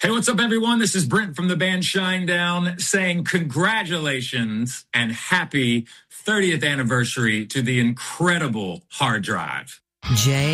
Hey, what's up, everyone? This is Brent from the band Shinedown saying congratulations and happy 30th anniversary to the incredible hard drive. Jay